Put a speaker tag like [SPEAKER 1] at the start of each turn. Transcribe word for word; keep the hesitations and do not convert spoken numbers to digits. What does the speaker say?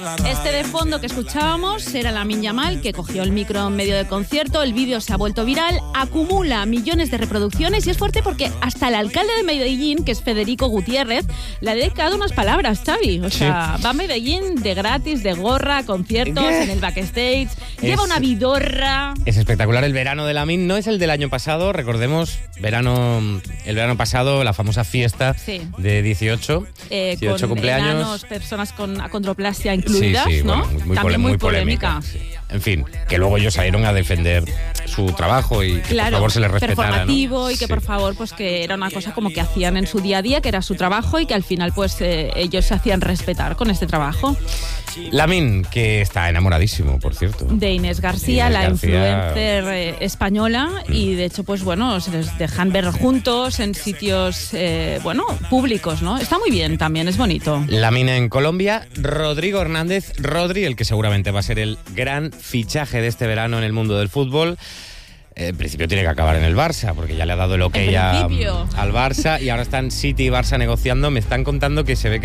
[SPEAKER 1] Este de fondo que escuchábamos era Lamine Yamal, que cogió el micro en medio del concierto. El vídeo se ha vuelto viral, acumula millones de reproducciones y es fuerte porque hasta el alcalde de Medellín, que es Federico Gutiérrez, le ha dedicado unas palabras, Xavi. O sea, sí. Va a Medellín de gratis, de gorra, conciertos, ¿Qué? en el backstage, es, lleva una vidorra.
[SPEAKER 2] Es espectacular el verano de Lamine, no es el del año pasado, recordemos, verano, el verano pasado, la famosa fiesta sí. de dieciocho,
[SPEAKER 1] eh,
[SPEAKER 2] dieciocho
[SPEAKER 1] con
[SPEAKER 2] cumpleaños.
[SPEAKER 1] Enanos, personas con acondroplasia incluidas,
[SPEAKER 2] sí, sí,
[SPEAKER 1] ¿no?
[SPEAKER 2] Bueno, muy, muy
[SPEAKER 1] También
[SPEAKER 2] muy
[SPEAKER 1] muy polémica.
[SPEAKER 2] polémica. Sí. En fin, que luego ellos salieron a defender su trabajo y que
[SPEAKER 1] claro,
[SPEAKER 2] por favor se les respetara,
[SPEAKER 1] performativo, ¿no? Y que
[SPEAKER 2] sí.
[SPEAKER 1] por favor, pues que era una cosa como que hacían en su día a día, que era su trabajo y que al final pues eh, ellos se hacían respetar con este trabajo.
[SPEAKER 2] Lamine, que está enamoradísimo, por cierto.
[SPEAKER 1] De Inés García,
[SPEAKER 2] Inés
[SPEAKER 1] la
[SPEAKER 2] García...
[SPEAKER 1] influencer eh, española, mm. y de hecho, pues bueno, se les dejan ver juntos en sitios, eh, bueno, públicos, ¿no? Está muy bien también, es bonito.
[SPEAKER 2] Lamine en Colombia, Rodrigo Hernández, Rodri, el que seguramente va a ser el gran fichaje de este verano en el mundo del fútbol. En principio tiene que acabar en el Barça, porque ya le ha dado el ok a, al Barça y ahora están City y Barça negociando. Me están contando que se ve que